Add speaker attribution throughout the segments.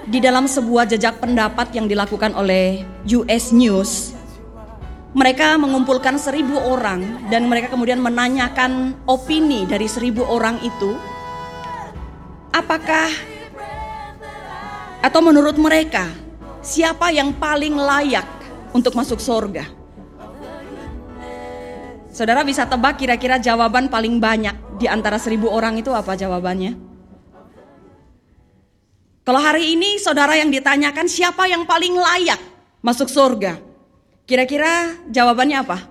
Speaker 1: Di dalam sebuah jejak pendapat yang dilakukan oleh US News, mereka mengumpulkan 1.000 orang dan mereka kemudian menanyakan opini dari 1.000 orang itu. Apakah atau menurut mereka siapa yang paling layak untuk masuk surga? Saudara bisa tebak kira-kira jawaban paling banyak di antara 1.000 orang itu apa jawabannya? Kalau hari ini saudara yang ditanyakan siapa yang paling layak masuk surga, kira-kira jawabannya apa?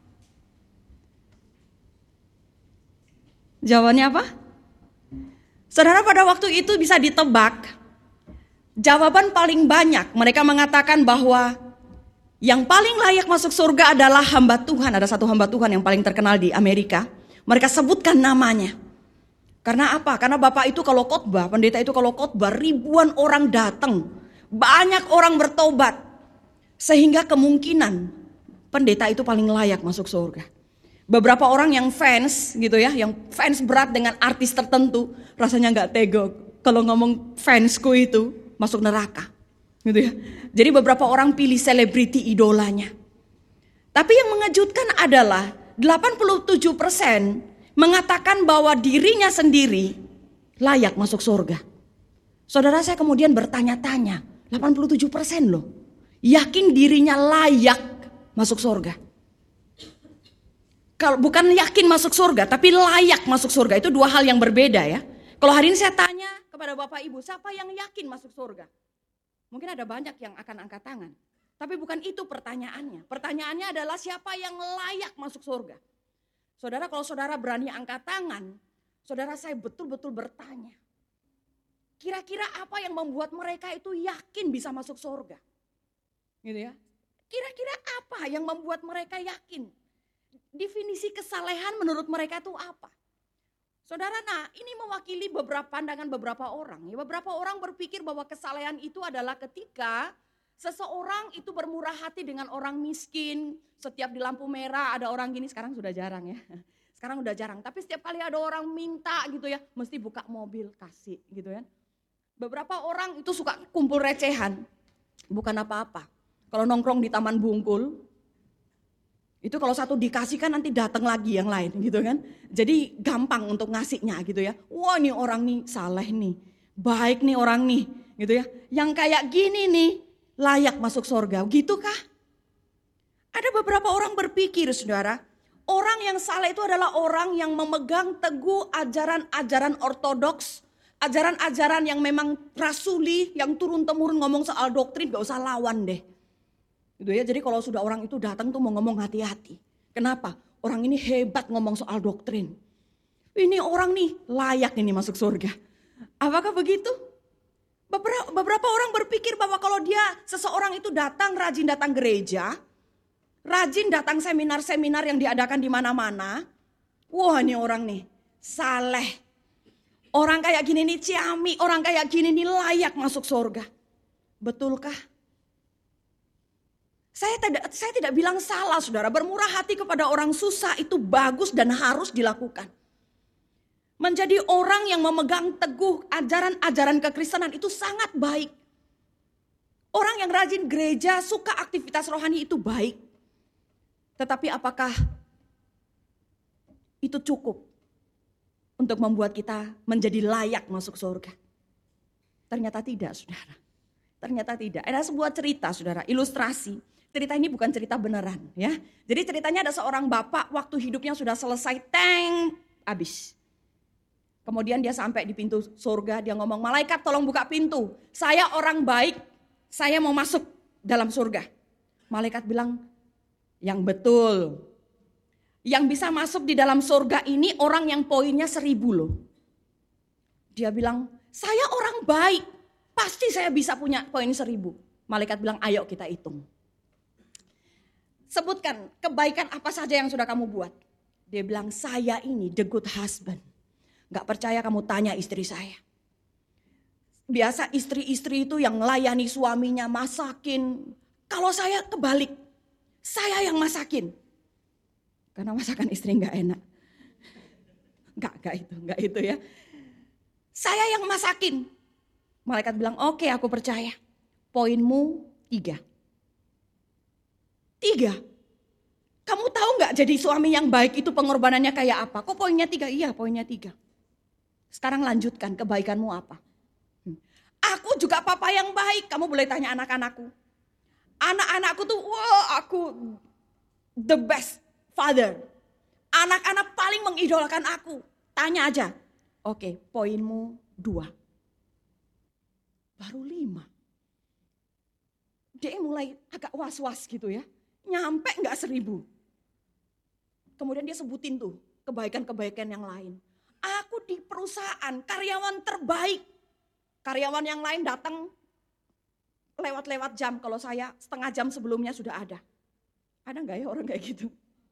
Speaker 1: Jawabannya apa? Saudara pada waktu itu bisa ditebak. Jawaban paling banyak mereka mengatakan bahwa yang paling layak masuk surga adalah hamba Tuhan. Ada satu hamba Tuhan yang paling terkenal di Amerika. Mereka sebutkan namanya. Karena apa? Karena Bapak itu kalau khotbah, pendeta itu kalau khotbah, ribuan orang datang. Banyak orang bertobat. Sehingga kemungkinan pendeta itu paling layak masuk surga. Beberapa orang yang fans gitu ya, yang fans berat dengan artis tertentu, rasanya gak tega kalau ngomong fansku itu masuk neraka. Gitu ya. Jadi beberapa orang pilih selebriti idolanya. Tapi yang mengejutkan adalah 87% mengatakan bahwa dirinya sendiri layak masuk surga. Saudara, saya kemudian bertanya-tanya, 87% loh yakin dirinya layak masuk surga. Kalau bukan yakin masuk surga, tapi layak masuk surga, itu dua hal yang berbeda ya. Kalau hari ini saya tanya kepada Bapak Ibu, siapa yang yakin masuk surga? Mungkin ada banyak yang akan angkat tangan. Tapi bukan itu pertanyaannya. Pertanyaannya adalah siapa yang layak masuk surga? Saudara, kalau saudara berani angkat tangan, saudara saya betul-betul bertanya. Kira-kira apa yang membuat mereka itu yakin bisa masuk surga? Gitu ya. Kira-kira apa yang membuat mereka yakin? Definisi kesalehan menurut mereka itu apa? Saudara, nah ini mewakili beberapa pandangan beberapa orang. Ya, beberapa orang berpikir bahwa kesalehan itu adalah ketika seseorang itu bermurah hati dengan orang miskin. Setiap di lampu merah ada orang gini, sekarang sudah jarang ya. Sekarang udah jarang, tapi setiap kali ada orang minta gitu ya, mesti buka mobil kasih gitu ya. Beberapa orang itu suka kumpul recehan, bukan apa-apa. Kalau nongkrong di Taman Bungkul, itu kalau satu dikasih kan nanti datang lagi yang lain gitu kan. Jadi gampang untuk ngasihnya gitu ya. Wah, ini orang nih saleh nih, baik nih orang nih gitu ya. Yang kayak gini nih layak masuk surga, gitu kah? Ada beberapa orang berpikir saudara, orang yang saleh itu adalah orang yang memegang teguh ajaran-ajaran ortodoks, ajaran-ajaran yang memang rasuli, yang turun-temurun ngomong soal doktrin, gak usah lawan deh. Gitu ya, jadi kalau sudah orang itu datang tuh mau ngomong hati-hati. Kenapa? Orang ini hebat ngomong soal doktrin. Ini orang nih layak ini masuk surga. Apakah begitu? Beberapa orang berpikir bahwa kalau seseorang itu rajin datang gereja, rajin datang seminar-seminar yang diadakan di mana-mana. Wah, ini orang nih saleh. Orang kayak gini nih ciami, orang kayak gini nih layak masuk surga. Betulkah? Saya tidak bilang salah saudara, bermurah hati kepada orang susah itu bagus dan harus dilakukan. Menjadi orang yang memegang teguh ajaran-ajaran kekristenan itu sangat baik. Orang yang rajin gereja, suka aktivitas rohani itu baik. Tetapi apakah itu cukup untuk membuat kita menjadi layak masuk surga? Ternyata tidak, saudara. Ternyata tidak. Ada sebuah cerita, saudara, ilustrasi. Cerita ini bukan cerita beneran, ya. Jadi ceritanya ada seorang bapak waktu hidupnya sudah selesai, habis. Kemudian dia sampai di pintu surga, dia ngomong, malaikat tolong buka pintu. Saya orang baik, saya mau masuk dalam surga. Malaikat bilang, yang betul. Yang bisa masuk di dalam surga ini orang yang poinnya 1000 loh. Dia bilang, saya orang baik, pasti saya bisa punya poin 1000. Malaikat bilang, ayo kita hitung. Sebutkan kebaikan apa saja yang sudah kamu buat. Dia bilang, saya ini the good husband. Gak percaya kamu tanya istri saya. Biasa istri-istri itu yang melayani suaminya, masakin. Kalau saya kebalik, saya yang masakin. Karena masakan istri gak enak. Gak itu ya. Saya yang masakin. Malaikat bilang, oke, aku percaya. Poinmu 3. 3. Kamu tahu gak jadi suami yang baik itu pengorbanannya kayak apa? Kok poinnya 3? Iya, poinnya 3. Sekarang lanjutkan, kebaikanmu apa? Aku juga papa yang baik. Kamu boleh tanya anak-anakku. Anak-anakku tuh, wah, aku the best father. Anak-anak paling mengidolakan aku. Tanya aja. Oke, poinmu 2. Baru 5. Dia mulai agak was-was gitu ya. Nyampe gak 1000. Kemudian dia sebutin tuh kebaikan-kebaikan yang lain. Aku di perusahaan karyawan terbaik. Karyawan yang lain datang lewat-lewat jam. Kalau saya setengah jam sebelumnya sudah ada. Ada gak ya orang kayak gitu?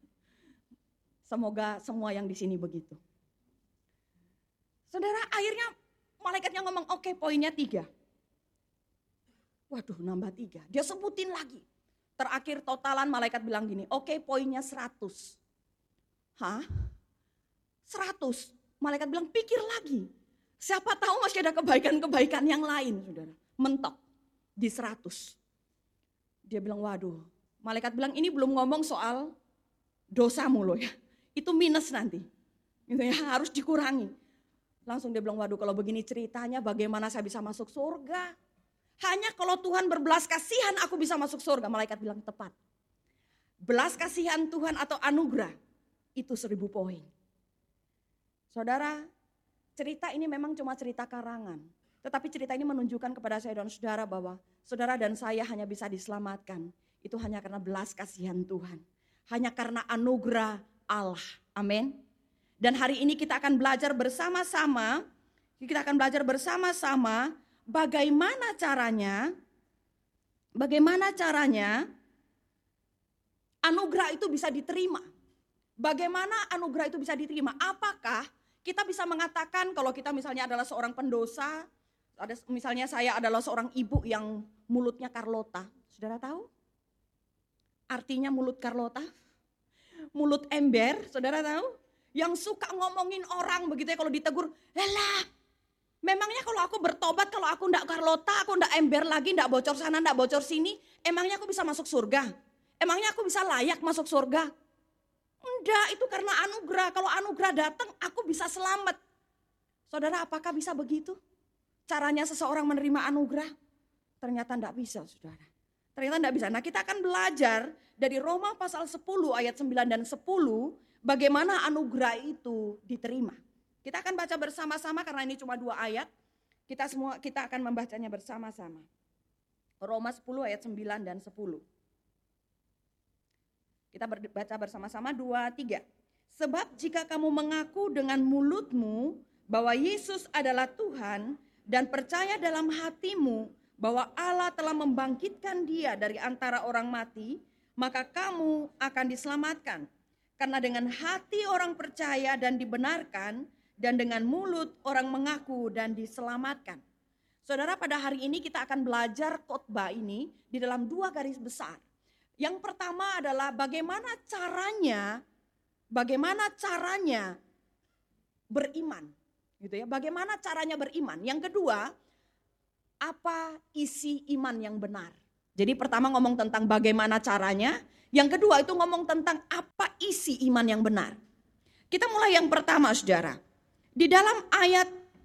Speaker 1: Semoga semua yang di sini begitu. Saudara, akhirnya malaikatnya ngomong, oke, poinnya 3. Waduh, nambah 3. Dia sebutin lagi. Terakhir totalan malaikat bilang gini, oke, poinnya 100. Hah? 100? Malaikat bilang, pikir lagi. Siapa tahu masih ada kebaikan-kebaikan yang lain, saudara. Mentok di 100. Dia bilang, waduh. Malaikat bilang, ini belum ngomong soal dosamu loh ya. Itu minus nanti. Gitu ya, harus dikurangi. Langsung dia bilang, waduh, kalau begini ceritanya bagaimana saya bisa masuk surga? Hanya kalau Tuhan berbelas kasihan aku bisa masuk surga. Malaikat bilang, tepat. Belas kasihan Tuhan atau anugerah itu 1000 poin. Saudara, cerita ini memang cuma cerita karangan. Tetapi cerita ini menunjukkan kepada saya dan saudara bahwa saudara dan saya hanya bisa diselamatkan. Itu hanya karena belas kasihan Tuhan. Hanya karena anugerah Allah. Amin. Dan hari ini kita akan belajar bersama-sama. Bagaimana caranya anugerah itu bisa diterima. Bagaimana anugerah itu bisa diterima? Apakah kita bisa mengatakan kalau kita misalnya adalah seorang pendosa, misalnya saya adalah seorang ibu yang mulutnya Carlota. Saudara tahu? Artinya mulut Carlota? Mulut ember, saudara tahu? Yang suka ngomongin orang begitu ya, kalau ditegur, "Lelah, memangnya kalau aku bertobat, kalau aku ndak Carlota, aku ndak ember lagi, ndak bocor sana, ndak bocor sini, emangnya aku bisa masuk surga? Emangnya aku bisa layak masuk surga?" Enggak, itu karena anugerah. Kalau anugerah datang, aku bisa selamat. Saudara, apakah bisa begitu? Caranya seseorang menerima anugerah? Ternyata enggak bisa, saudara. Ternyata enggak bisa. Nah, kita akan belajar dari Roma pasal 10 ayat 9 dan 10, bagaimana anugerah itu diterima. Kita akan baca bersama-sama karena ini cuma 2 ayat. Kita akan membacanya bersama-sama. Roma 10 ayat 9 dan 10. Kita baca bersama-sama 2, 3. Sebab jika kamu mengaku dengan mulutmu bahwa Yesus adalah Tuhan dan percaya dalam hatimu bahwa Allah telah membangkitkan dia dari antara orang mati, maka kamu akan diselamatkan. Karena dengan hati orang percaya dan dibenarkan, dan dengan mulut orang mengaku dan diselamatkan. Saudara, pada hari ini kita akan belajar khotbah ini di dalam 2 garis besar. Yang pertama adalah bagaimana caranya beriman, gitu ya. Bagaimana caranya beriman? Yang kedua, apa isi iman yang benar? Jadi pertama ngomong tentang bagaimana caranya, yang kedua itu ngomong tentang apa isi iman yang benar. Kita mulai yang pertama, saudara. Di dalam ayat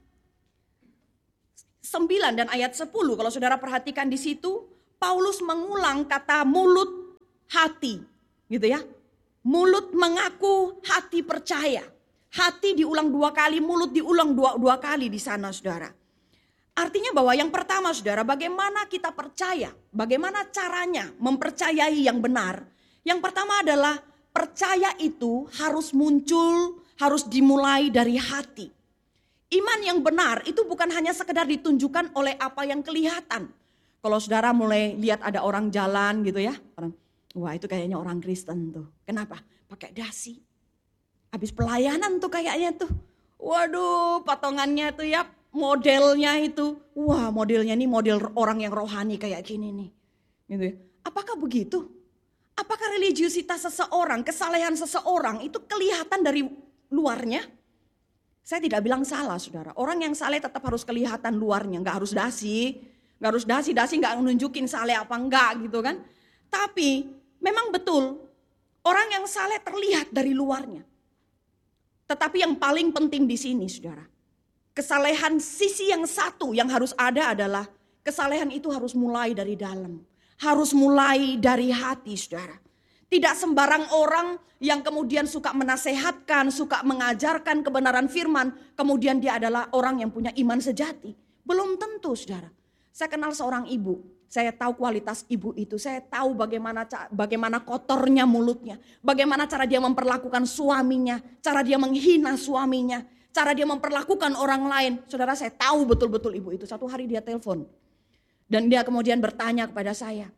Speaker 1: 9 dan ayat 10, kalau saudara perhatikan di situ, Paulus mengulang kata mulut, hati, gitu ya. Mulut mengaku, hati percaya. Hati diulang 2 kali, mulut diulang 2 kali di sana, saudara. Artinya bahwa yang pertama, saudara, bagaimana kita percaya, bagaimana caranya mempercayai yang benar. Yang pertama adalah percaya itu harus muncul, harus dimulai dari hati. Iman yang benar itu bukan hanya sekedar ditunjukkan oleh apa yang kelihatan. Kalau saudara mulai lihat ada orang jalan gitu ya, wah itu kayaknya orang Kristen tuh. Kenapa? Pakai dasi. Habis pelayanan tuh kayaknya tuh. Waduh, potongannya tuh ya, modelnya itu. Wah, modelnya ini model orang yang rohani kayak gini nih. Gitu ya. Apakah begitu? Apakah religiusitas seseorang, kesalehan seseorang itu kelihatan dari luarnya? Saya tidak bilang salah, saudara. Orang yang saleh tetap harus kelihatan luarnya, nggak harus dasi. Nggak harus dasi nggak nunjukin saleh apa enggak gitu kan. Tapi memang betul, orang yang saleh terlihat dari luarnya. Tetapi yang paling penting di sini, saudara, kesalehan sisi yang satu yang harus ada adalah kesalehan itu harus mulai dari dalam. Harus mulai dari hati, saudara. Tidak sembarang orang yang kemudian suka menasehatkan, suka mengajarkan kebenaran firman, kemudian dia adalah orang yang punya iman sejati. Belum tentu, saudara. Saya kenal seorang ibu, saya tahu kualitas ibu itu, saya tahu bagaimana kotornya mulutnya, bagaimana cara dia memperlakukan suaminya, cara dia menghina suaminya, cara dia memperlakukan orang lain. Saudara, saya tahu betul-betul ibu itu. Satu hari dia telepon dan dia kemudian bertanya kepada saya,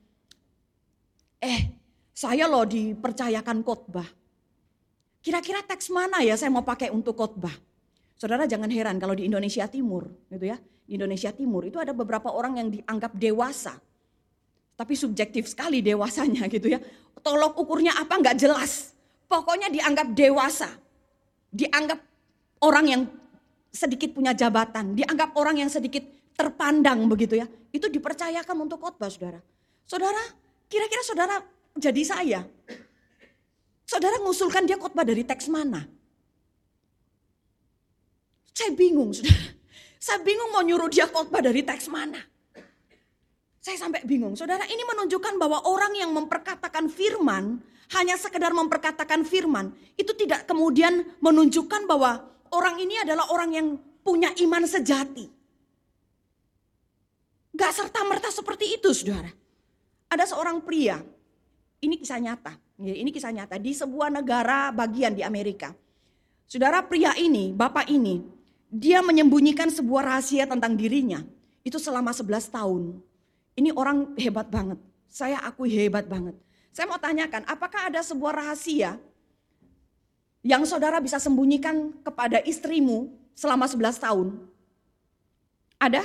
Speaker 1: saya loh dipercayakan khotbah. Kira-kira teks mana ya saya mau pakai untuk khotbah? Saudara jangan heran kalau di Indonesia Timur, gitu ya. Di Indonesia Timur itu ada beberapa orang yang dianggap dewasa. Tapi subjektif sekali dewasanya gitu ya. Tolok ukurnya apa nggak jelas. Pokoknya dianggap dewasa. Dianggap orang yang sedikit punya jabatan. Dianggap orang yang sedikit terpandang begitu ya. Itu dipercayakan untuk khotbah, saudara. Saudara, kira-kira saudara jadi saya. Saudara ngusulkan dia khotbah dari teks mana? Saya bingung, saudara. Saya bingung mau nyuruh dia khotbah dari teks mana. Saya sampai bingung. Saudara, ini menunjukkan bahwa orang yang memperkatakan firman, hanya sekedar memperkatakan firman, itu tidak kemudian menunjukkan bahwa orang ini adalah orang yang punya iman sejati. Gak serta-merta seperti itu, saudara. Ada seorang pria, ini kisah nyata, di sebuah negara bagian di Amerika. Saudara, pria ini, bapak ini, dia menyembunyikan sebuah rahasia tentang dirinya. Itu selama 11 tahun. Ini orang hebat banget. Saya akui hebat banget. Saya mau tanyakan, apakah ada sebuah rahasia yang saudara bisa sembunyikan kepada istrimu selama 11 tahun? Ada?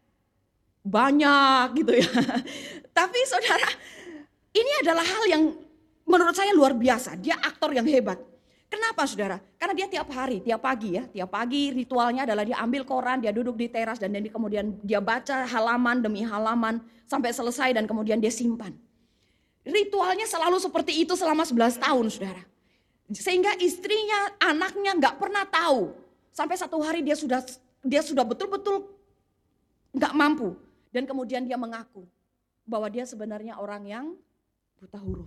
Speaker 1: Banyak gitu ya. Tapi saudara, ini adalah hal yang menurut saya luar biasa. Dia aktor yang hebat. Kenapa saudara? Karena dia tiap pagi ritualnya adalah dia ambil koran, dia duduk di teras dan kemudian dia baca halaman demi halaman sampai selesai dan kemudian dia simpan. Ritualnya selalu seperti itu selama 11 tahun, saudara. Sehingga istrinya, anaknya gak pernah tahu. Sampai satu hari dia sudah betul-betul gak mampu. Dan kemudian dia mengaku bahwa dia sebenarnya orang yang buta huruf.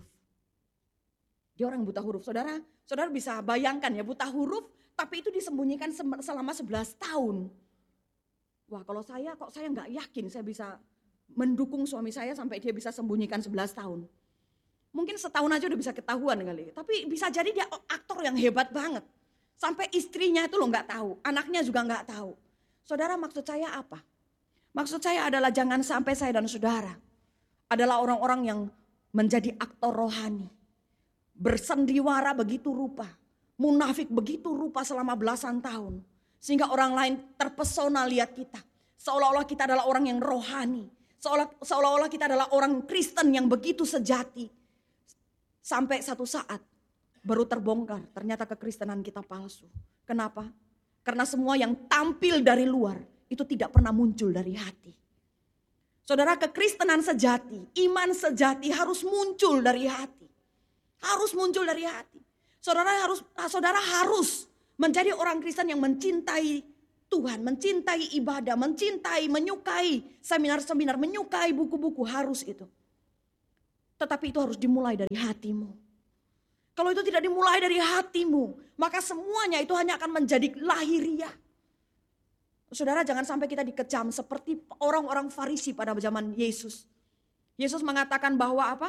Speaker 1: Dia orang buta huruf. Saudara bisa bayangkan ya, buta huruf tapi itu disembunyikan selama 11 tahun. Wah, kalau saya gak yakin saya bisa mendukung suami saya sampai dia bisa sembunyikan 11 tahun. Mungkin setahun aja udah bisa ketahuan kali. Tapi bisa jadi dia aktor yang hebat banget. Sampai istrinya itu gak tahu, anaknya juga gak tahu. Saudara, maksud saya apa? Maksud saya adalah jangan sampai saya dan saudara adalah orang-orang yang menjadi aktor rohani. Bersendiwara begitu rupa, munafik begitu rupa selama belasan tahun. Sehingga orang lain terpesona lihat kita. Seolah-olah kita adalah orang yang rohani. Seolah-olah kita adalah orang Kristen yang begitu sejati. Sampai satu saat baru terbongkar, ternyata kekristenan kita palsu. Kenapa? Karena semua yang tampil dari luar itu tidak pernah muncul dari hati. Saudara, kekristenan sejati, iman sejati harus muncul dari hati. Harus muncul dari hati. Saudara harus menjadi orang Kristen yang mencintai Tuhan, mencintai ibadah, menyukai seminar-seminar, menyukai buku-buku, harus itu. Tetapi itu harus dimulai dari hatimu. Kalau itu tidak dimulai dari hatimu, maka semuanya itu hanya akan menjadi lahiriah. Saudara, jangan sampai kita dikecam seperti orang-orang Farisi pada zaman Yesus. Yesus mengatakan bahwa apa?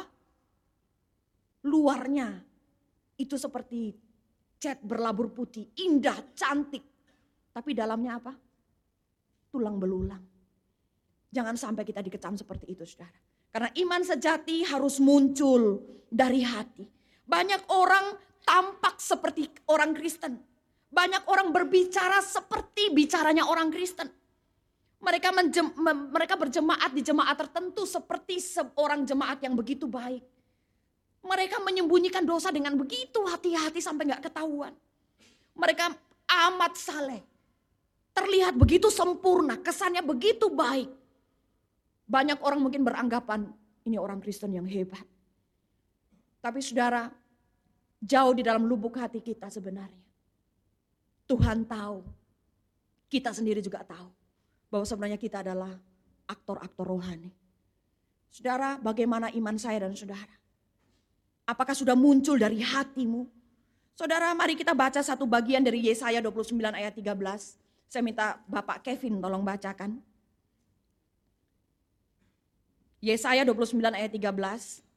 Speaker 1: Luarnya itu seperti cat berlabur putih, indah, cantik. Tapi dalamnya apa? Tulang belulang. Jangan sampai kita dikecam seperti itu, saudara. Karena iman sejati harus muncul dari hati. Banyak orang tampak seperti orang Kristen. Banyak orang berbicara seperti bicaranya orang Kristen. Mereka berjemaat di jemaat tertentu seperti seorang jemaat yang begitu baik. Mereka menyembunyikan dosa dengan begitu hati-hati sampai gak ketahuan. Mereka amat saleh. terlihat begitu sempurna, kesannya begitu baik. Banyak orang mungkin beranggapan ini orang Kristen yang hebat. Tapi saudara, jauh di dalam lubuk hati kita sebenarnya, Tuhan tahu, kita sendiri juga tahu bahwa sebenarnya kita adalah aktor-aktor rohani. Saudara, bagaimana iman saya dan saudara? Apakah sudah muncul dari hatimu? Saudara, mari kita baca satu bagian dari Yesaya 29 ayat 13. Saya minta Bapak Kevin tolong bacakan. Yesaya 29 ayat 13.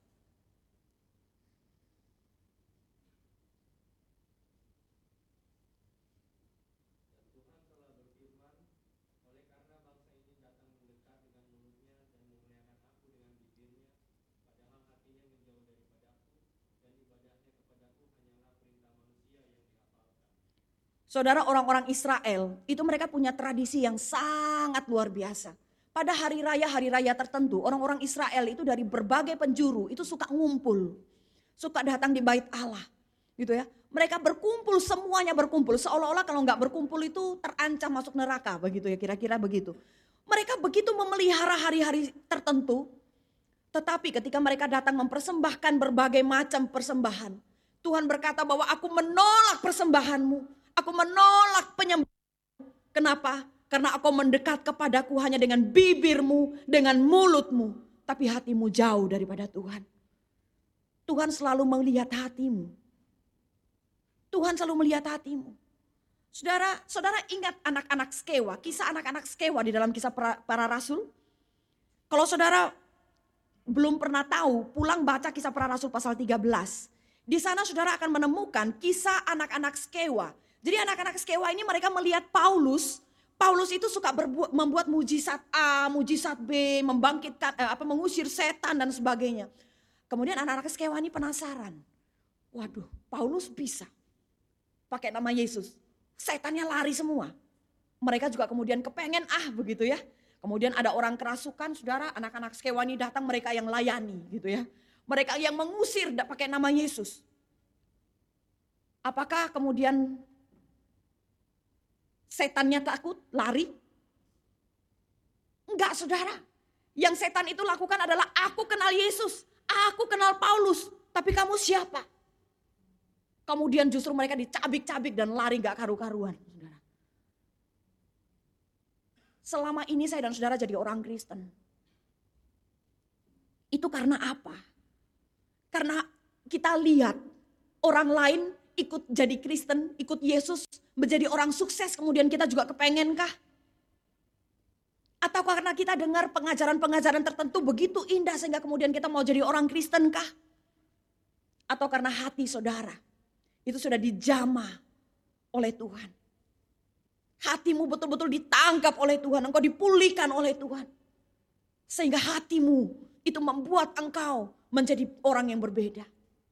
Speaker 1: Saudara, orang-orang Israel itu mereka punya tradisi yang sangat luar biasa. Pada hari raya tertentu, orang-orang Israel itu dari berbagai penjuru itu suka ngumpul. Suka datang di bait Allah. Gitu ya. Mereka berkumpul, semuanya berkumpul. Seolah-olah kalau nggak berkumpul itu terancam masuk neraka. Begitu ya, kira-kira begitu. Mereka begitu memelihara hari-hari tertentu. Tetapi ketika mereka datang mempersembahkan berbagai macam persembahan, Tuhan berkata bahwa aku menolak persembahanmu. Aku menolak penyembahan. Kenapa? Karena aku mendekat kepadaku hanya dengan bibirmu, dengan mulutmu. Tapi hatimu jauh daripada Tuhan. Tuhan selalu melihat hatimu. Tuhan selalu melihat hatimu. Saudara ingat anak-anak Skewa, kisah anak-anak Skewa di dalam kisah para rasul? Kalau saudara belum pernah tahu, pulang baca kisah para rasul pasal 13. Di sana saudara akan menemukan kisah anak-anak Skewa. Jadi anak-anak Skewa ini mereka melihat Paulus. Paulus itu suka membuat mujizat A, mujizat B, membangkitkan, mengusir setan dan sebagainya. Kemudian anak-anak Skewa ini penasaran. Waduh, Paulus bisa pakai nama Yesus. Setannya lari semua. Mereka juga kemudian kepengen begitu ya. Kemudian ada orang kerasukan, saudara, anak-anak Skewa ini datang, mereka yang layani gitu ya. Mereka yang mengusir pakai nama Yesus. Apakah kemudian setannya takut, lari? Enggak, saudara. Yang setan itu lakukan adalah, aku kenal Yesus, aku kenal Paulus, tapi kamu siapa? Kemudian justru mereka dicabik-cabik dan lari gak karu-karuan. Saudara. Selama ini saya dan saudara jadi orang Kristen. Itu karena apa? Karena kita lihat orang lain ikut jadi Kristen, ikut Yesus, menjadi orang sukses, kemudian kita juga kepengenkah? Atau karena kita dengar pengajaran-pengajaran tertentu begitu indah sehingga kemudian kita mau jadi orang Kristen kah? Atau karena hati saudara itu sudah dijamah oleh Tuhan. Hatimu betul-betul ditangkap oleh Tuhan, engkau dipulihkan oleh Tuhan. Sehingga hatimu itu membuat engkau menjadi orang yang berbeda.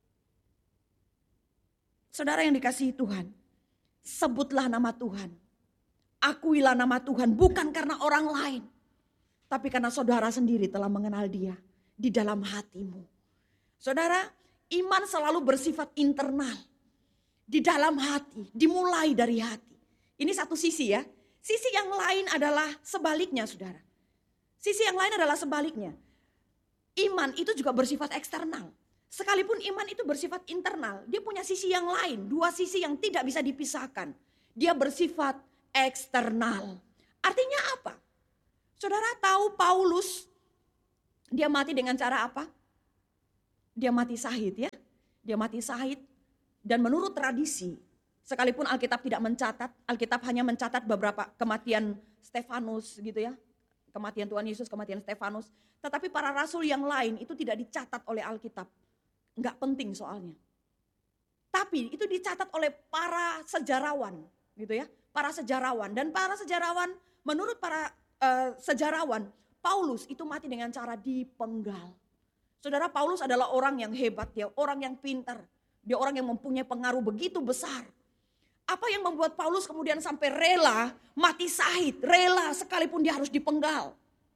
Speaker 1: Saudara yang dikasihi Tuhan, sebutlah nama Tuhan. Akuilah nama Tuhan bukan karena orang lain. Tapi karena saudara sendiri telah mengenal Dia di dalam hatimu. Saudara, iman selalu bersifat internal. Di dalam hati, dimulai dari hati. Ini satu sisi ya. Sisi yang lain adalah sebaliknya saudara. Sisi yang lain adalah sebaliknya. Iman itu juga bersifat eksternal. Sekalipun iman itu bersifat internal, dia punya sisi yang lain, dua sisi yang tidak bisa dipisahkan. Dia bersifat eksternal. Artinya apa? Saudara tahu Paulus, dia mati dengan cara apa? Dia mati syahid ya. Dia mati syahid dan menurut tradisi, sekalipun Alkitab tidak mencatat, Alkitab hanya mencatat beberapa kematian Stefanus gitu ya. Kematian Tuhan Yesus, kematian Stefanus. Tetapi para rasul yang lain itu tidak dicatat oleh Alkitab. Enggak penting soalnya. Tapi itu dicatat oleh para sejarawan, gitu ya. Para sejarawan dan para sejarawan menurut para sejarawan, Paulus itu mati dengan cara dipenggal. Saudara, Paulus adalah orang yang hebat, dia orang yang pintar, dia orang yang mempunyai pengaruh begitu besar. Apa yang membuat Paulus kemudian sampai rela mati syahid, rela sekalipun dia harus dipenggal?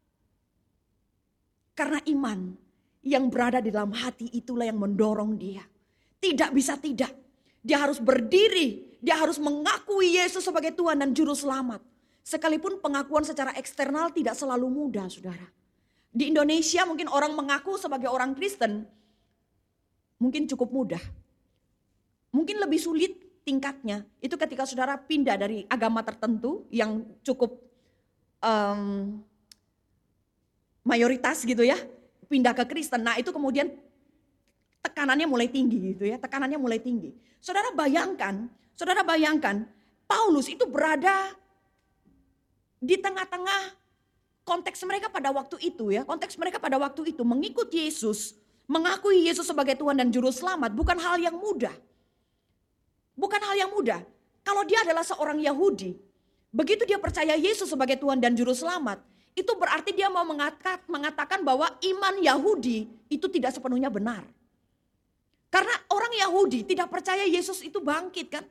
Speaker 1: Karena iman yang berada di dalam hati itulah yang mendorong dia. Tidak bisa tidak. Dia harus berdiri. Dia harus mengakui Yesus sebagai Tuhan dan Juru Selamat. sekalipun pengakuan secara eksternal tidak selalu mudah, saudara. Di Indonesia mungkin orang mengaku sebagai orang Kristen mungkin cukup mudah. Mungkin lebih sulit tingkatnya itu ketika saudara pindah dari agama tertentu yang cukup mayoritas gitu ya, pindah ke Kristen. Nah itu kemudian tekanannya mulai tinggi gitu ya, tekanannya mulai tinggi. Saudara bayangkan Paulus itu berada di tengah-tengah konteks mereka pada waktu itu ya. Konteks mereka pada waktu itu mengikuti Yesus, mengakui Yesus sebagai Tuhan dan Juru Selamat bukan hal yang mudah. Bukan hal yang mudah. Kalau dia adalah seorang Yahudi, begitu dia percaya Yesus sebagai Tuhan dan Juru Selamat, itu berarti dia mau mengatakan bahwa iman Yahudi itu tidak sepenuhnya benar. Karena orang Yahudi tidak percaya Yesus itu bangkit kan.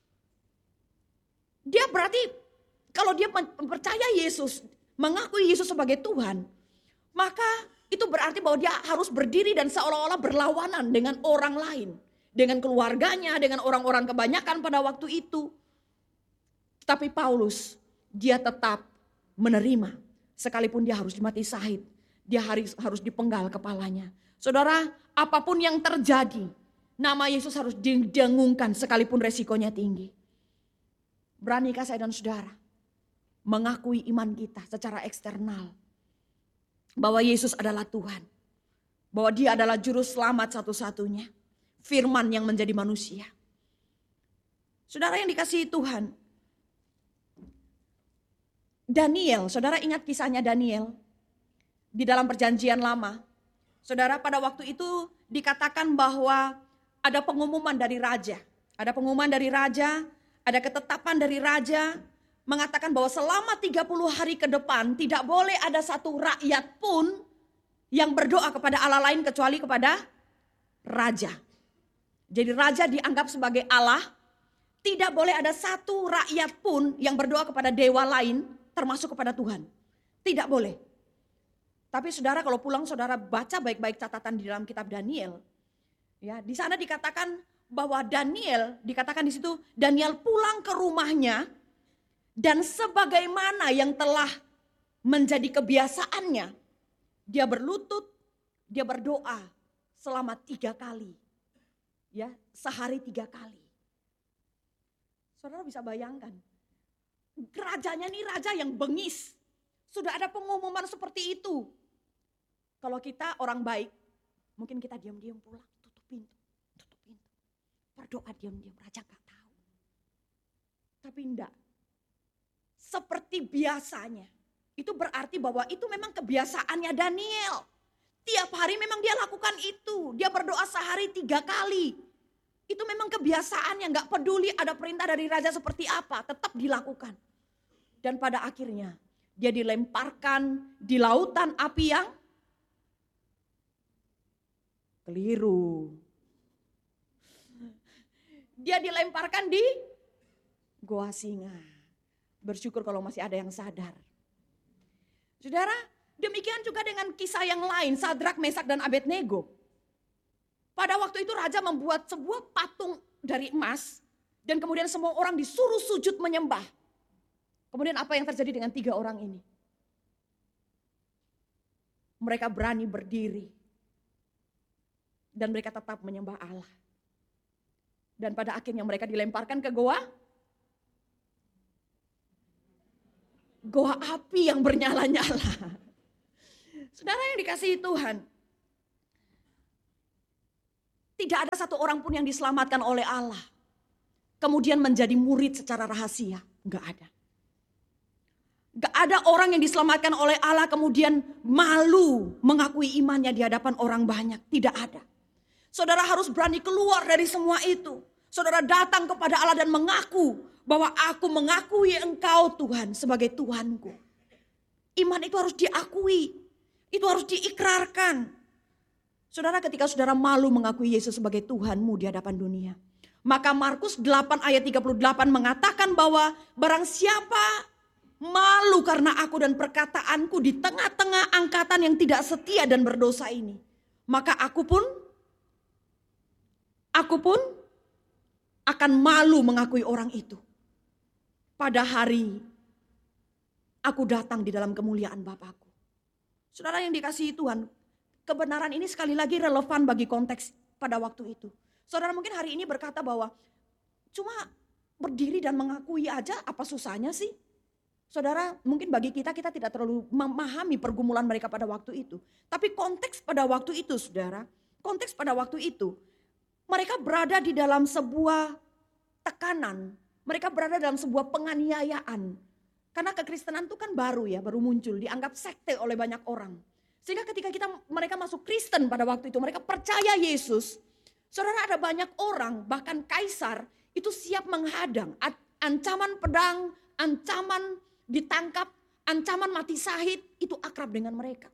Speaker 1: Dia berarti kalau dia percaya Yesus, mengakui Yesus sebagai Tuhan, maka itu berarti bahwa dia harus berdiri dan seolah-olah berlawanan dengan orang lain. Dengan keluarganya, dengan orang-orang kebanyakan pada waktu itu. Tapi Paulus, dia tetap menerima. Sekalipun dia harus dimati syahid, dia harus dipenggal kepalanya. Saudara, apapun yang terjadi, nama Yesus harus didengungkan sekalipun resikonya tinggi. Beranikah saya dan saudara mengakui iman kita secara eksternal bahwa Yesus adalah Tuhan, bahwa Dia adalah Juru Selamat satu-satunya, Firman yang menjadi manusia. Saudara yang dikasihi Tuhan, Daniel, saudara ingat kisahnya Daniel di dalam Perjanjian Lama. Saudara, pada waktu itu dikatakan bahwa ada pengumuman dari raja. Ada pengumuman dari raja, ada ketetapan dari raja mengatakan bahwa selama 30 hari ke depan tidak boleh ada satu rakyat pun yang berdoa kepada Allah lain kecuali kepada raja. Jadi raja dianggap sebagai Allah, tidak boleh ada satu rakyat pun yang berdoa kepada dewa lain termasuk kepada Tuhan. Tidak boleh. Tapi saudara kalau pulang saudara baca baik-baik catatan di dalam kitab Daniel. Ya, di sana dikatakan bahwa dikatakan di situ Daniel pulang ke rumahnya dan sebagaimana yang telah menjadi kebiasaannya, dia berlutut, dia berdoa selama 3 kali. Ya, sehari 3 kali. Saudara bisa bayangkan, rajanya ini raja yang bengis. Sudah ada pengumuman seperti itu. Kalau kita orang baik, mungkin kita diam-diam pulang, tutup pintu. Berdoa diam-diam, raja gak tahu. Tapi enggak. Seperti biasanya. Itu berarti bahwa itu memang kebiasaannya Daniel. Tiap hari memang dia lakukan itu. Dia berdoa sehari 3 kali. Itu memang kebiasaannya, gak peduli ada perintah dari raja seperti apa, tetap dilakukan. Dan pada akhirnya dia dilemparkan di lautan api yang keliru. Dia dilemparkan di Goa Singa. Bersyukur kalau masih ada yang sadar. Saudara, demikian juga dengan kisah yang lain, Sadrak, Mesak, dan Abednego. Pada waktu itu raja membuat sebuah patung dari emas dan kemudian semua orang disuruh sujud menyembah. Kemudian apa yang terjadi dengan 3 orang ini? Mereka berani berdiri dan mereka tetap menyembah Allah. Dan pada akhirnya mereka dilemparkan ke goa api yang bernyala-nyala. Saudara yang dikasihi Tuhan, tidak ada satu orang pun yang diselamatkan oleh Allah kemudian menjadi murid secara rahasia. Enggak ada. Enggak ada orang yang diselamatkan oleh Allah kemudian malu mengakui imannya di hadapan orang banyak. Tidak ada. Saudara harus berani keluar dari semua itu. Saudara datang kepada Allah dan mengaku bahwa aku mengakui Engkau Tuhan sebagai Tuhanku. Iman itu harus diakui. Itu harus diikrarkan. Saudara, ketika saudara malu mengakui Yesus sebagai Tuhanmu di hadapan dunia, maka Markus 8 ayat 38 mengatakan bahwa barang siapa malu karena aku dan perkataanku di tengah-tengah angkatan yang tidak setia dan berdosa ini, maka aku pun akan malu mengakui orang itu pada hari aku datang di dalam kemuliaan Bapakku. Saudara yang dikasihi Tuhan, kebenaran ini sekali lagi relevan bagi konteks pada waktu itu. Saudara mungkin hari ini berkata bahwa cuma berdiri dan mengakui aja apa susahnya sih? Saudara, mungkin bagi kita tidak terlalu memahami pergumulan mereka pada waktu itu. Tapi konteks pada waktu itu, saudara, konteks pada waktu itu, mereka berada di dalam sebuah tekanan. Mereka berada dalam sebuah penganiayaan. Karena kekristenan itu kan baru muncul, dianggap sekte oleh banyak orang. Sehingga ketika mereka masuk Kristen pada waktu itu, mereka percaya Yesus. Saudara, ada banyak orang, bahkan kaisar, itu siap menghadang. Ancaman pedang, ancaman ditangkap, ancaman mati syahid, itu akrab dengan mereka.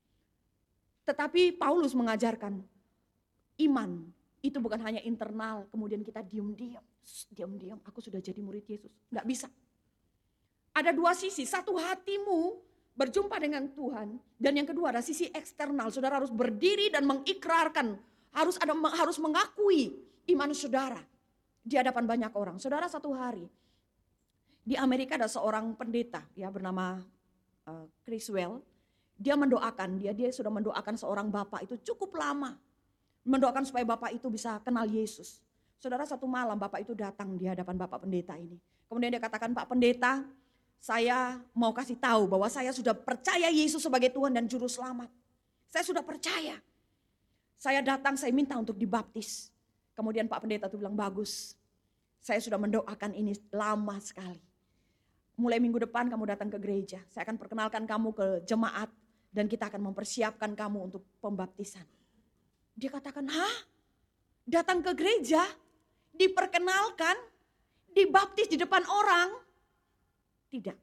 Speaker 1: Tetapi Paulus mengajarkan, iman itu bukan hanya internal, kemudian kita diam-diam, aku sudah jadi murid Yesus. Enggak bisa. Ada dua sisi, satu hatimu berjumpa dengan Tuhan, dan yang kedua ada sisi eksternal. Saudara harus berdiri dan mengikrarkan, harus mengakui iman saudara di hadapan banyak orang. Saudara, satu hari di Amerika ada seorang pendeta bernama Criswell. Dia mendoakan, dia sudah mendoakan seorang bapak itu cukup lama. Mendoakan supaya bapak itu bisa kenal Yesus. Saudara, satu malam bapak itu datang di hadapan bapak pendeta ini. Kemudian dia katakan, Pak Pendeta, saya mau kasih tahu bahwa saya sudah percaya Yesus sebagai Tuhan dan Juru Selamat. Saya sudah percaya. Saya datang, saya minta untuk dibaptis. Kemudian Pak Pendeta itu bilang, bagus. Saya sudah mendoakan ini lama sekali. Mulai minggu depan kamu datang ke gereja. Saya akan perkenalkan kamu ke jemaat. Dan kita akan mempersiapkan kamu untuk pembaptisan. Dia katakan, datang ke gereja? Diperkenalkan? Dibaptis di depan orang? Tidak.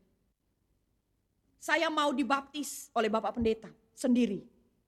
Speaker 1: Saya mau dibaptis oleh Bapak Pendeta sendiri.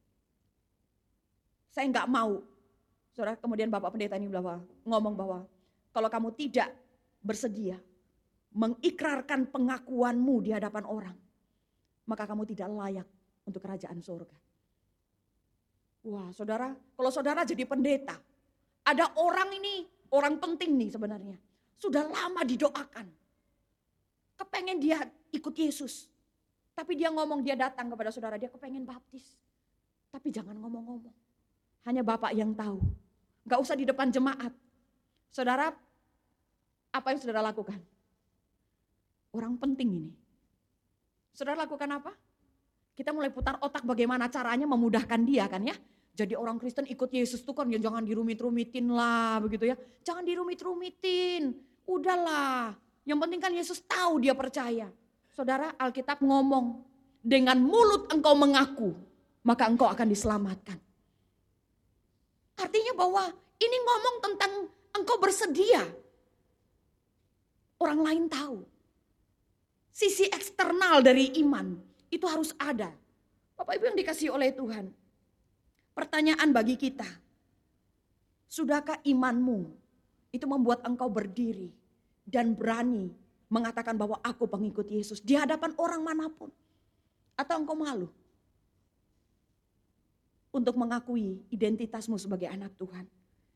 Speaker 1: Saya enggak mau. Saudara, kemudian Bapak Pendeta ini ngomong bahwa kalau kamu tidak bersedia mengikrarkan pengakuanmu di hadapan orang, maka kamu tidak layak untuk kerajaan surga. Wah, saudara, kalau saudara jadi pendeta, ada orang ini, orang penting nih sebenarnya, sudah lama didoakan, kepengen dia ikut Yesus, tapi dia datang kepada saudara, dia kepengen baptis, tapi jangan ngomong-ngomong, hanya Bapak yang tahu, gak usah di depan jemaat. Saudara, apa yang saudara lakukan? Orang penting ini. Saudara lakukan apa? Kita mulai putar otak bagaimana caranya memudahkan dia kan ya. Jadi orang Kristen ikut Yesus tuh kan ya jangan dirumit-rumitin lah begitu ya. Jangan dirumit-rumitin. Udahlah. Yang penting kan Yesus tahu dia percaya. Saudara, Alkitab ngomong, dengan mulut engkau mengaku, maka engkau akan diselamatkan. Artinya bahwa ini ngomong tentang engkau bersedia. Orang lain tahu. Sisi eksternal dari iman itu harus ada. Bapak Ibu yang dikasihi oleh Tuhan. Pertanyaan bagi kita. Sudahkah imanmu itu membuat engkau berdiri dan berani mengatakan bahwa aku pengikut Yesus di hadapan orang manapun? Atau engkau malu untuk mengakui identitasmu sebagai anak Tuhan?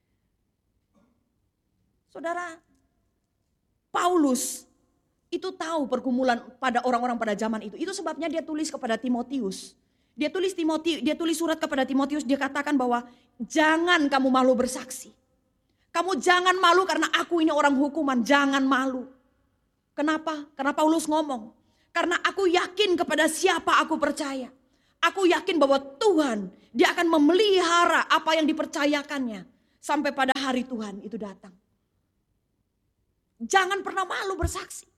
Speaker 1: Saudara, Paulus itu tahu pergumulan pada orang-orang pada zaman itu. Itu sebabnya dia tulis kepada Timotius. Dia tulis surat kepada Timotius, dia katakan bahwa jangan kamu malu bersaksi. Kamu jangan malu karena aku ini orang hukuman, jangan malu. Kenapa? Karena Paulus ngomong, karena aku yakin kepada siapa aku percaya. Aku yakin bahwa Tuhan, dia akan memelihara apa yang dipercayakannya sampai pada hari Tuhan itu datang. Jangan pernah malu bersaksi.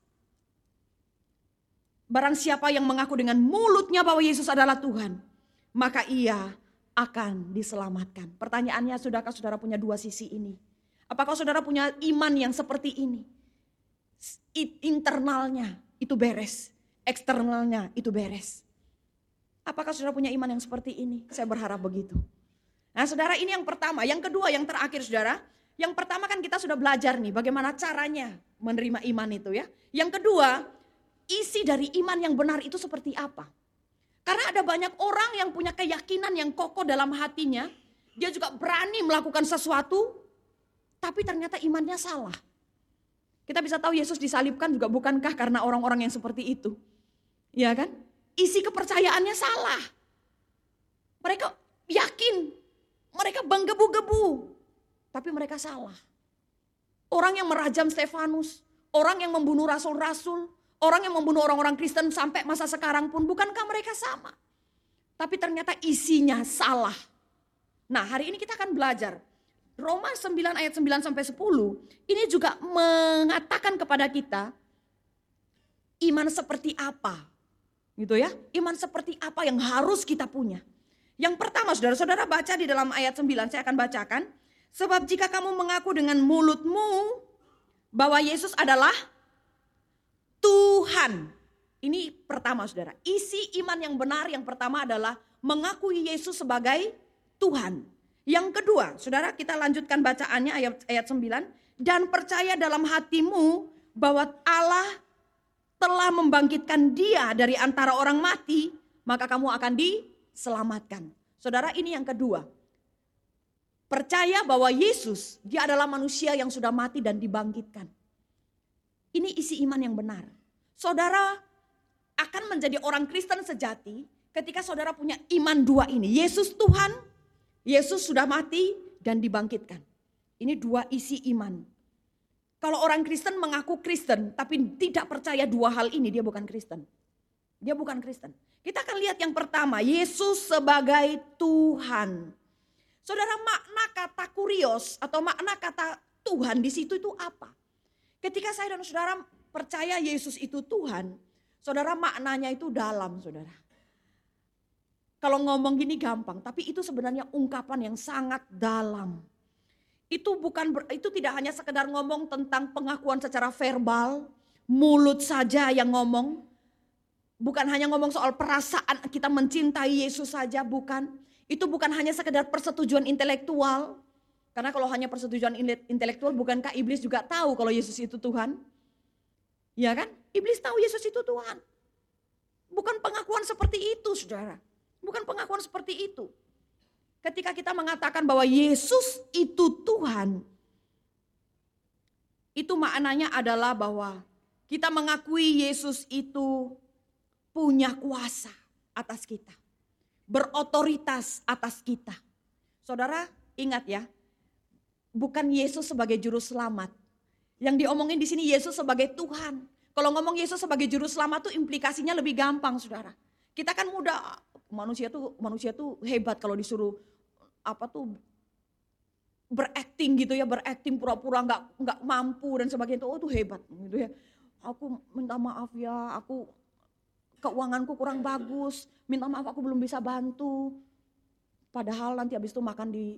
Speaker 1: Barang siapa yang mengaku dengan mulutnya bahwa Yesus adalah Tuhan, maka ia akan diselamatkan. Pertanyaannya, sudahkah saudara punya dua sisi ini? Apakah saudara punya iman yang seperti ini? Internalnya itu beres, eksternalnya itu beres. Apakah saudara punya iman yang seperti ini? Saya berharap begitu. Nah saudara, ini yang pertama. Yang kedua, yang terakhir saudara. Yang pertama kan kita sudah belajar nih bagaimana caranya menerima iman itu ya. Yang kedua, isi dari iman yang benar itu seperti apa? Karena ada banyak orang yang punya keyakinan yang kokoh dalam hatinya. Dia juga berani melakukan sesuatu, tapi ternyata imannya salah. Kita bisa tahu Yesus disalibkan juga bukankah karena orang-orang yang seperti itu. Ya kan? Isi kepercayaannya salah. Mereka yakin, mereka menggebu-gebu, tapi mereka salah. Orang yang merajam Stefanus, orang yang membunuh rasul-rasul, orang yang membunuh orang-orang Kristen sampai masa sekarang pun, bukankah mereka sama? Tapi ternyata isinya salah. Nah, hari ini kita akan belajar Roma 9 ayat 9 sampai 10. Ini juga mengatakan kepada kita iman seperti apa. Gitu ya. Iman seperti apa yang harus kita punya. Yang pertama, saudara-saudara baca di dalam ayat 9, saya akan bacakan. Sebab jika kamu mengaku dengan mulutmu bahwa Yesus adalah Tuhan. Ini pertama, saudara. Isi iman yang benar yang pertama adalah mengakui Yesus sebagai Tuhan. Yang kedua, saudara, kita lanjutkan bacaannya ayat 9. Dan percaya dalam hatimu bahwa Allah telah membangkitkan dia dari antara orang mati, maka kamu akan diselamatkan. Saudara, ini yang kedua. Percaya bahwa Yesus, dia adalah manusia yang sudah mati dan dibangkitkan. Ini isi iman yang benar. Saudara akan menjadi orang Kristen sejati ketika saudara punya iman dua ini. Yesus Tuhan, Yesus sudah mati dan dibangkitkan. Ini dua isi iman. Kalau orang Kristen mengaku Kristen tapi tidak percaya dua hal ini, dia bukan Kristen. Dia bukan Kristen. Kita akan lihat yang pertama, Yesus sebagai Tuhan. Saudara, makna kata kurios atau makna kata Tuhan di situ itu apa? Ketika saya dan saudara percaya Yesus itu Tuhan, saudara, maknanya itu dalam, saudara. Kalau ngomong gini gampang, tapi itu sebenarnya ungkapan yang sangat dalam. Itu tidak hanya sekedar ngomong tentang pengakuan secara verbal, mulut saja yang ngomong. Bukan hanya ngomong soal perasaan kita mencintai Yesus saja, bukan. Itu bukan hanya sekedar persetujuan intelektual. Karena kalau hanya persetujuan intelektual, bukankah iblis juga tahu kalau Yesus itu Tuhan? Ya kan? Iblis tahu Yesus itu Tuhan. Bukan pengakuan seperti itu, saudara. Bukan pengakuan seperti itu. Ketika kita mengatakan bahwa Yesus itu Tuhan, itu maknanya adalah bahwa kita mengakui Yesus itu punya kuasa atas kita. Berotoritas atas kita. Saudara ingat ya, bukan Yesus sebagai juru selamat. Yang diomongin di sini Yesus sebagai Tuhan. Kalau ngomong Yesus sebagai juru selamat tuh implikasinya lebih gampang, saudara. Kita kan mudah, manusia tuh hebat kalau disuruh berakting gitu ya, berakting pura-pura nggak mampu dan sebagainya. Oh, itu hebat gitu ya. Aku minta maaf ya, keuanganku kurang bagus, minta maaf aku belum bisa bantu. Padahal nanti habis itu makan di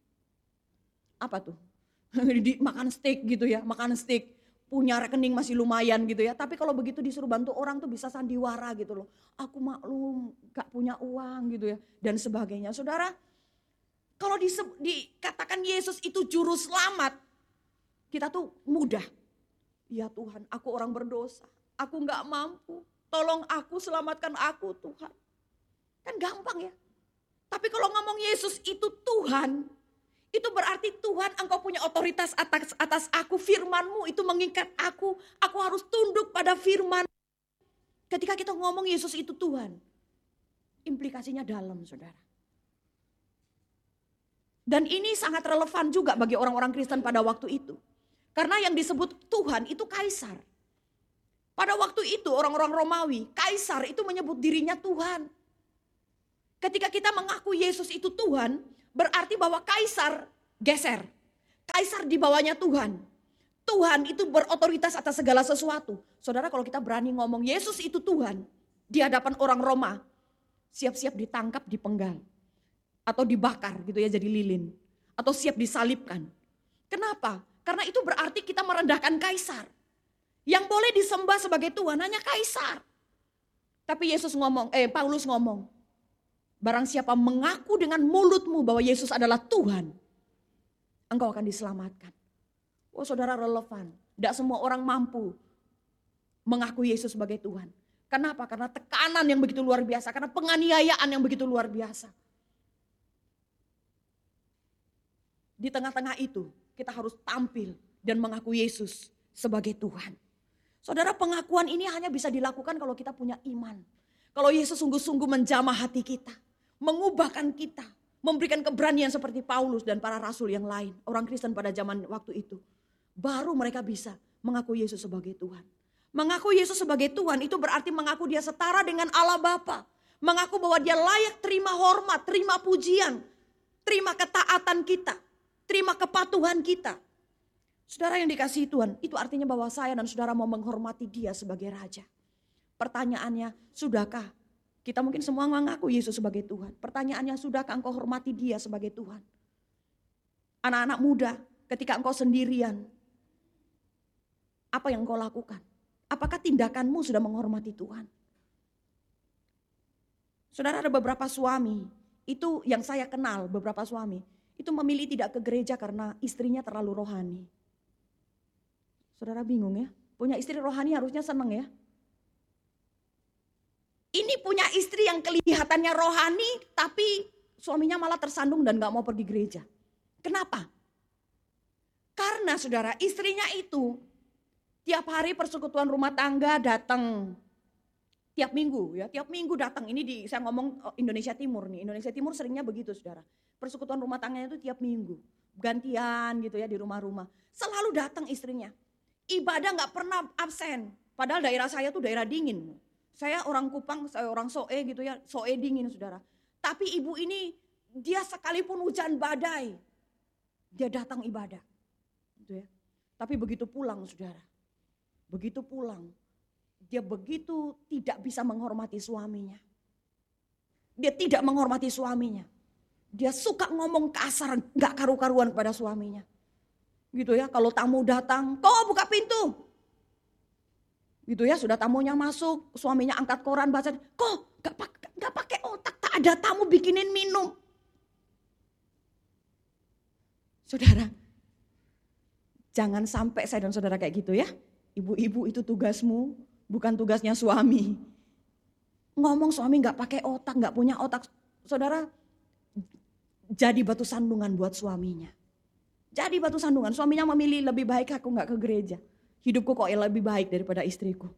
Speaker 1: makan steak gitu ya, makan steak. Punya rekening masih lumayan gitu ya. Tapi kalau begitu disuruh bantu orang tuh bisa sandiwara gitu loh. Aku maklum gak punya uang gitu ya. Dan sebagainya. Saudara, kalau dikatakan Yesus itu juru selamat, kita tuh mudah. Ya Tuhan, aku orang berdosa. Aku gak mampu. Tolong aku, selamatkan aku Tuhan. Kan gampang ya. Tapi kalau ngomong Yesus itu Tuhan, itu berarti Tuhan, engkau punya otoritas atas aku, firman-Mu itu mengikat aku harus tunduk pada firman. Ketika kita ngomong Yesus itu Tuhan, implikasinya dalam, saudara. Dan ini sangat relevan juga bagi orang-orang Kristen pada waktu itu. Karena yang disebut Tuhan itu kaisar. Pada waktu itu orang-orang Romawi, kaisar itu menyebut dirinya Tuhan. Ketika kita mengaku Yesus itu Tuhan, berarti bahwa kaisar geser. Kaisar di bawahnya Tuhan. Tuhan itu berotoritas atas segala sesuatu. Saudara, kalau kita berani ngomong Yesus itu Tuhan di hadapan orang Roma, siap-siap ditangkap, dipenggal. Atau dibakar gitu ya jadi lilin. Atau siap disalibkan. Kenapa? Karena itu berarti kita merendahkan kaisar. Yang boleh disembah sebagai Tuhan hanya kaisar. Tapi Paulus ngomong, barang siapa mengaku dengan mulutmu bahwa Yesus adalah Tuhan, engkau akan diselamatkan. Oh, saudara, relevan. Tidak semua orang mampu mengaku Yesus sebagai Tuhan. Kenapa? Karena tekanan yang begitu luar biasa, karena penganiayaan yang begitu luar biasa. Di tengah-tengah itu kita harus tampil dan mengaku Yesus sebagai Tuhan. Saudara, pengakuan ini hanya bisa dilakukan kalau kita punya iman. Kalau Yesus sungguh-sungguh menjamah hati kita, mengubahkan kita, memberikan keberanian seperti Paulus dan para rasul yang lain, orang Kristen pada zaman waktu itu. Baru mereka bisa mengaku Yesus sebagai Tuhan. Mengaku Yesus sebagai Tuhan itu berarti mengaku dia setara dengan Allah Bapa. Mengaku bahwa dia layak terima hormat, terima pujian, terima ketaatan kita, terima kepatuhan kita. Saudara yang dikasihi Tuhan, itu artinya bahwa saya dan saudara mau menghormati dia sebagai Raja. Pertanyaannya, sudahkah? Kita mungkin semua mengaku Yesus sebagai Tuhan. Pertanyaannya, sudahkah engkau hormati dia sebagai Tuhan? Anak-anak muda, ketika engkau sendirian, apa yang engkau lakukan? Apakah tindakanmu sudah menghormati Tuhan? Saudara, ada beberapa suami, itu yang saya kenal, beberapa suami, itu memilih tidak ke gereja karena istrinya terlalu rohani. Saudara bingung ya, punya istri rohani harusnya senang ya. Ini punya istri yang kelihatannya rohani, tapi suaminya malah tersandung dan gak mau pergi gereja. Kenapa? Karena saudara, istrinya itu tiap hari persekutuan rumah tangga datang. Tiap minggu ya, tiap minggu datang. Ini saya ngomong Indonesia Timur nih. Indonesia Timur seringnya begitu saudara. Persekutuan rumah tangganya itu tiap minggu. Gantian gitu ya di rumah-rumah. Selalu datang istrinya. Ibadah gak pernah absen. Padahal daerah saya tuh daerah dingin. Saya orang Kupang, saya orang Soe gitu ya. Soe dingin saudara. Tapi ibu ini dia sekalipun hujan badai. Dia datang ibadah. Gitu ya. Tapi begitu pulang saudara. Begitu pulang. Dia begitu tidak bisa menghormati suaminya. Dia tidak menghormati suaminya. Dia suka ngomong kasar, gak karu-karuan kepada suaminya. Gitu ya, kalau tamu datang, kau buka pintu. Gitu ya, sudah tamunya masuk, suaminya angkat koran baca, kok gak pakai otak, tak ada tamu bikinin minum. Saudara, jangan sampai saya dan saudara kayak gitu ya. Ibu-ibu itu tugasmu, bukan tugasnya suami. Ngomong suami gak pakai otak, gak punya otak. Saudara, jadi batu sandungan buat suaminya. Jadi batu sandungan, suaminya memilih lebih baik aku gak ke gereja. Hidupku kok lebih baik daripada istriku.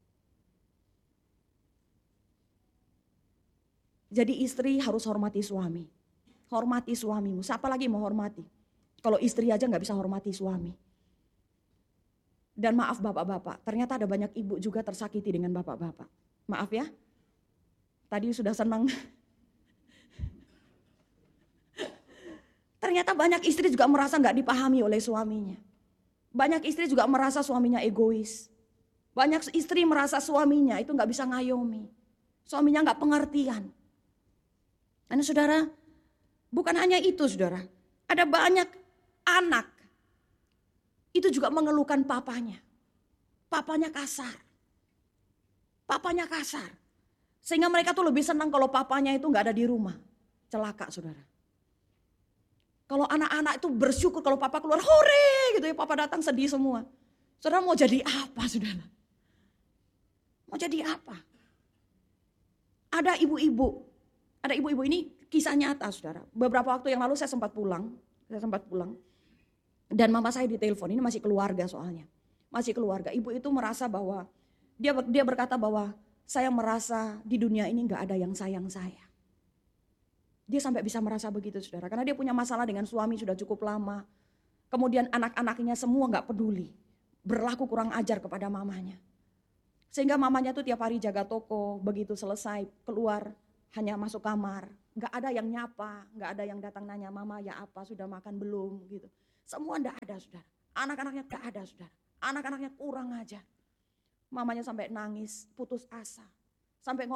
Speaker 1: Jadi istri harus hormati suami. Hormati suamimu, siapa lagi mau hormati? Kalau istri aja gak bisa hormati suami. Dan maaf bapak-bapak, ternyata ada banyak ibu juga tersakiti dengan bapak-bapak. Maaf ya, tadi sudah senang. Ternyata banyak istri juga merasa gak dipahami oleh suaminya. Banyak istri juga merasa suaminya egois. Banyak istri merasa suaminya itu gak bisa ngayomi. Suaminya gak pengertian. Karena saudara, bukan hanya itu saudara. Ada banyak anak. Itu juga mengeluhkan papanya. Papanya kasar. Papanya kasar. Sehingga mereka tuh lebih senang kalau papanya itu gak ada di rumah. Celaka saudara. Kalau anak-anak itu bersyukur kalau papa keluar, hore gitu ya, papa datang sedih semua. Saudara mau jadi apa saudara? Mau jadi apa? Ada ibu-ibu ini kisah nyata saudara. Beberapa waktu yang lalu saya sempat pulang. Dan mama saya ditelepon, ini masih keluarga soalnya. Masih keluarga, ibu itu merasa bahwa, dia berkata bahwa saya merasa di dunia ini gak ada yang sayang saya. Dia sampai bisa merasa begitu saudara. Karena dia punya masalah dengan suami sudah cukup lama. Kemudian anak-anaknya semua gak peduli. Berlaku kurang ajar kepada mamanya. Sehingga mamanya tuh tiap hari jaga toko. Begitu selesai keluar hanya masuk kamar. Gak ada yang nyapa. Gak ada yang datang nanya mama ya apa sudah makan belum gitu. Semua gak ada saudara. Anak-anaknya gak ada saudara. Anak-anaknya kurang ajar. Mamanya sampai nangis putus asa. Sampai